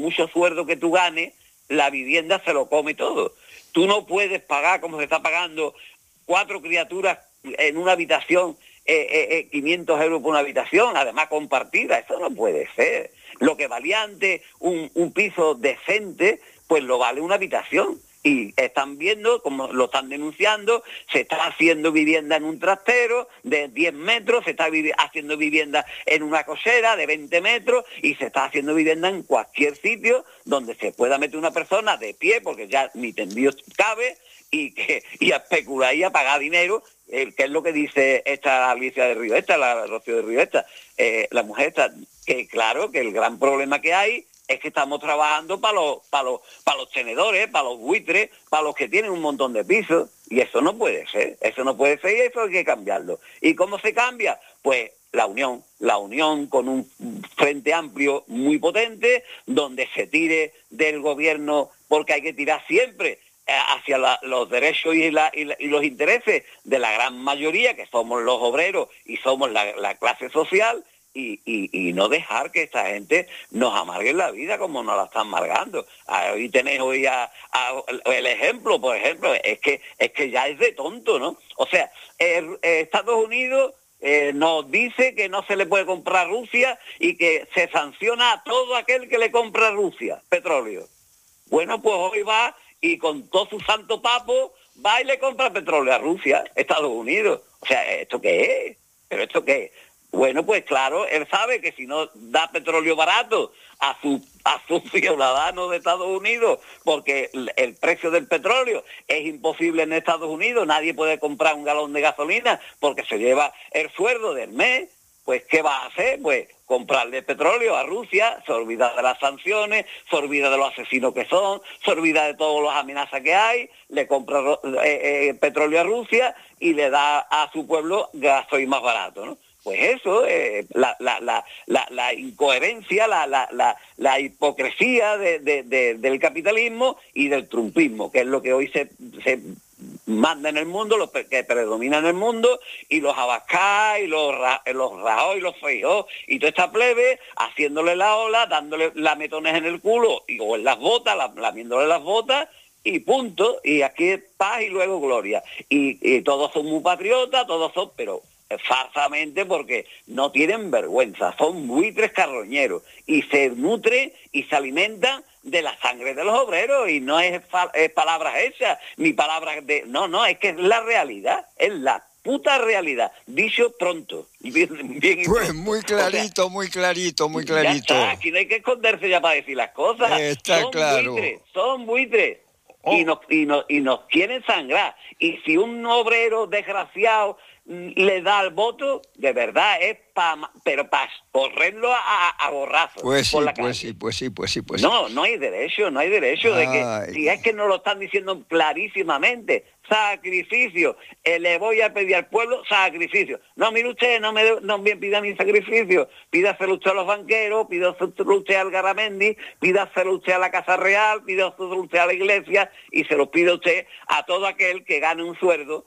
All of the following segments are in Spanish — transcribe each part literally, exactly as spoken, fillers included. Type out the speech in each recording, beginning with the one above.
mucho sueldo que tú ganes, la vivienda se lo come todo. Tú no puedes pagar, como se está pagando, cuatro criaturas en una habitación, eh, eh, eh, quinientos euros por una habitación, además compartida. Eso no puede ser. Lo que valía antes un, un piso decente, pues lo vale una habitación. Y están viendo, como lo están denunciando, se está haciendo vivienda en un trastero de diez metros, se está vivi- haciendo vivienda en una cochera de veinte metros y se está haciendo vivienda en cualquier sitio donde se pueda meter una persona de pie, porque ya ni tendido cabe, y que y a especular y a pagar dinero, eh, que es lo que dice esta Alicia de Rioesta, la Rocío de Rioesta, eh, la mujer esta, que claro, que el gran problema que hay es que estamos trabajando para los, para los, para los tenedores, para los buitres, para los que tienen un montón de pisos, y eso no puede ser, eso no puede ser y eso hay que cambiarlo. ¿Y cómo se cambia? Pues la unión, la unión con un frente amplio muy potente, donde se tire del gobierno, porque hay que tirar siempre hacia la, los derechos y, la, y, la, y los intereses de la gran mayoría, que somos los obreros y somos la, la clase social, Y, y, y no dejar que esta gente nos amargue la vida como nos la están amargando. Ahí tenéis hoy a, a, el ejemplo, por ejemplo, es que es que ya es de tonto, ¿no? O sea, el, el Estados Unidos eh, nos dice que no se le puede comprar a Rusia y que se sanciona a todo aquel que le compra a Rusia petróleo. Bueno, pues hoy va y con todo su santo papo va y le compra petróleo a Rusia, Estados Unidos. O sea, ¿esto qué es? ¿Pero esto qué es? Bueno, pues claro, él sabe que si no da petróleo barato a su a sus ciudadanos de Estados Unidos, porque el, el precio del petróleo es imposible en Estados Unidos, nadie puede comprar un galón de gasolina porque se lleva el sueldo del mes, pues ¿qué va a hacer? Pues comprarle petróleo a Rusia, se olvida de las sanciones, se olvida de los asesinos que son, se olvida de todas las amenazas que hay, le compra eh, eh, petróleo a Rusia y le da a su pueblo gasoil más barato, ¿no? Pues eso, eh, la, la, la, la, la incoherencia, la, la, la, la hipocresía de, de, de, del capitalismo y del trumpismo, que es lo que hoy se, se manda en el mundo, lo que predomina en el mundo, y los Abascal, y los, los Rajoy, y los Feijóo, y toda esta plebe, haciéndole la ola, dándole lametones en el culo, y, o en las botas, lamiéndole las botas, y punto, y aquí es paz y luego gloria. Y, y todos son muy patriotas, todos son, pero falsamente, porque no tienen vergüenza, son buitres carroñeros y se nutren y se alimentan de la sangre de los obreros, y no es, es palabras hechas ni palabras de... No, no, es que es la realidad, es la puta realidad, dicho pronto. Bien, bien pues pronto. muy clarito, o sea, muy clarito, muy clarito. Ya está, aquí no hay que esconderse ya para decir las cosas. Está son claro. buitres, son buitres. Oh. Y, nos, y, nos, y nos quieren sangrar. Y si un obrero desgraciado le da el voto, de verdad es para, pero para correrlo a, a borrazos. Pues sí, por la pues calle. sí, pues sí, pues sí, pues no, sí. no hay derecho, no hay derecho Ay. de que, si es que nos lo están diciendo clarísimamente, sacrificio, eh, le voy a pedir al pueblo sacrificio. No, mire usted, no me, no me pida mi sacrificio, pídaselo usted a los banqueros, pídaselo usted al Garamendi, pídaselo usted a la Casa Real, pídaselo usted a la Iglesia, y se lo pide usted a todo aquel que gane un sueldo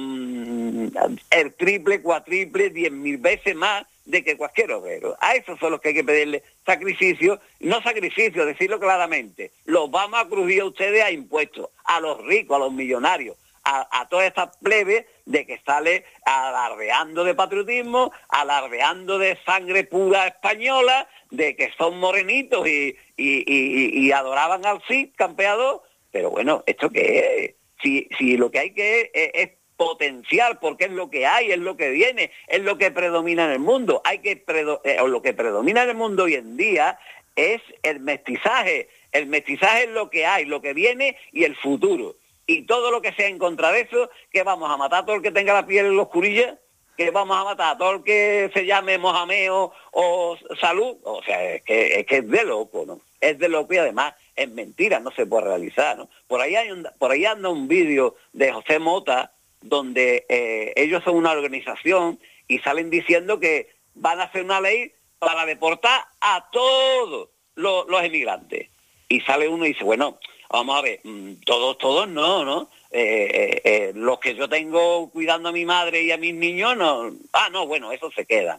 mmm, el triple, cuatriple, diez mil veces más de que cualquier obrero. A esos son los que hay que pedirle sacrificio, no sacrificio, decirlo claramente, los vamos a crujir a ustedes a impuestos, a los ricos, a los millonarios, a, a toda esta plebe de que sale alardeando de patriotismo, alardeando de sangre pura española, de que son morenitos y, y, y, y adoraban al Cid, campeador. Pero bueno, ¿esto qué es? Si, si lo que hay que es, es potencial, porque es lo que hay, es lo que viene, es lo que predomina en el mundo. Hay que predo, eh, lo que predomina en el mundo hoy en día es el mestizaje. El mestizaje es lo que hay, lo que viene y el futuro. Y todo lo que sea en contra de eso, que vamos a matar a todo el que tenga la piel en los curillas, que vamos a matar a todo el que se llame Mohamed o, o Salud. O sea, es que, es que es de loco, ¿no? Es de loco, y además es mentira, no se puede realizar, ¿no? Por ahí hay un, por ahí anda un vídeo de José Mota, donde eh, ellos son una organización y salen diciendo que van a hacer una ley para deportar a todos los, los emigrantes. Y sale uno y dice, bueno, vamos a ver, todos, todos no, ¿no? Eh, eh, eh, los que yo tengo cuidando a mi madre y a mis niños, no. Ah, no, bueno, esos se quedan.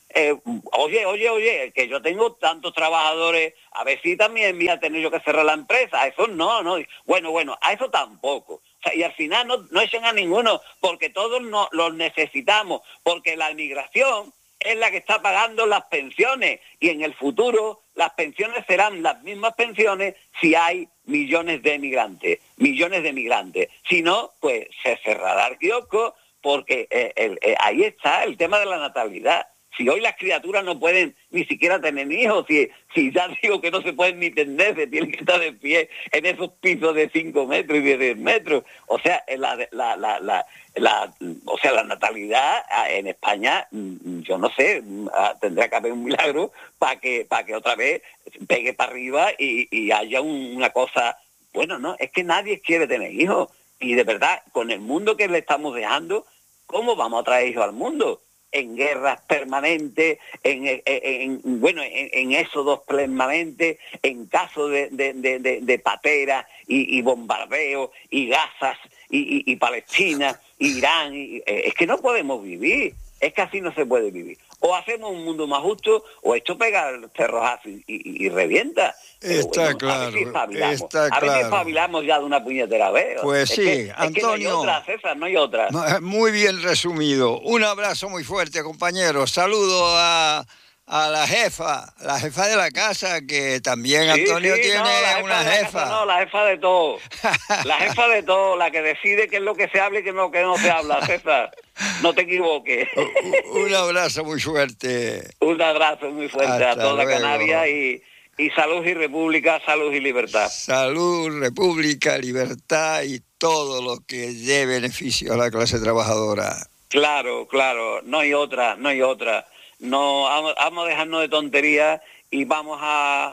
Eh, oye, oye, oye, que yo tengo tantos trabajadores, a ver si también voy a tener yo que cerrar la empresa. A eso no, no. Bueno, bueno, a eso tampoco. O sea, y al final no, no echen a ninguno, porque todos no, los necesitamos, porque la inmigración es la que está pagando las pensiones, y en el futuro las pensiones serán las mismas pensiones si hay millones de migrantes, millones de migrantes. Si no, pues se cerrará el kiosco, porque eh, el, eh, ahí está el tema de la natalidad. Si hoy las criaturas no pueden ni siquiera tener hijos, si, si ya digo que no se pueden ni tenderse, tienen que estar de pie en esos pisos de cinco metros y de diez metros. O sea, la, la, la, la, la, o sea, la natalidad en España, yo no sé, tendrá que haber un milagro para que, para que otra vez pegue para arriba y, y haya un, una cosa. Bueno, no, es que nadie quiere tener hijos. Y de verdad, con el mundo que le estamos dejando, ¿cómo vamos a traer hijos al mundo? En guerras permanentes, en, en, en bueno, en, en éxodos permanentes, en caso de, de, de, de, de pateras y, y bombardeos y Gazas y, y, y Palestina, y Irán. Y, es que no podemos vivir, es que así no se puede vivir. O hacemos un mundo más justo, o esto pega el cerrojazo y, y, y revienta. Está bueno, claro, a ver si espabilamos. está a ver claro. si espabilamos ya de una puñetera vez. Pues es sí, que, Antonio. Es que no hay otra, César, no hay otra. Muy bien resumido. Un abrazo muy fuerte, compañero. Saludo a, a la jefa, la jefa de la casa, que también sí, Antonio sí, tiene no, la jefa una de la jefa. Casa, no, la jefa de todo. La jefa de todo, la que decide qué es lo que se habla y qué es lo que no se habla, César. No te equivoques. Un abrazo muy fuerte. Un abrazo muy fuerte Hasta a toda luego. Canarias y, y salud y república, salud y libertad. Salud, república, libertad y todo lo que dé beneficio a la clase trabajadora. Claro, claro, no hay otra, no hay otra. No, vamos, vamos a dejarnos de tonterías y vamos a,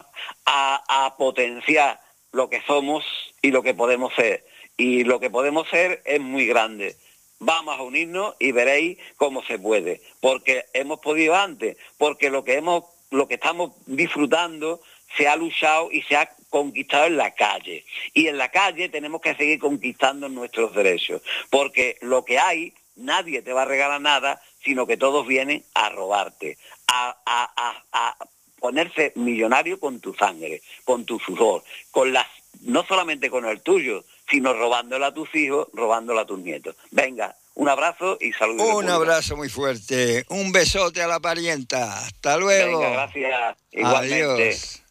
a, a potenciar lo que somos y lo que podemos ser. Y lo que podemos ser es muy grande. Vamos a unirnos y veréis cómo se puede, porque hemos podido antes, porque lo que hemos, lo que estamos disfrutando se ha luchado y se ha conquistado en la calle. Y en la calle tenemos que seguir conquistando nuestros derechos, porque lo que hay, nadie te va a regalar nada, sino que todos vienen a robarte, a, a, a, a ponerse millonario con tu sangre, con tu sudor, con las, no solamente con el tuyo, sino robándola a tus hijos, robándola a tus nietos. Venga, un abrazo y salud. Un abrazo muy fuerte, un besote a la parienta. Hasta luego. Venga, gracias. Igualmente. Adiós.